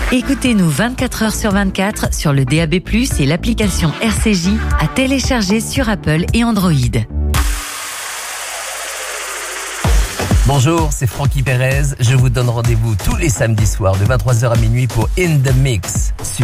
Écoutez-nous 24 heures sur 24 sur le DAB+, et l'application RCJ à télécharger sur Apple et Android. Bonjour, c'est Francky Perez. Je vous donne rendez-vous tous les samedis soirs de 23h à minuit pour In The Mix.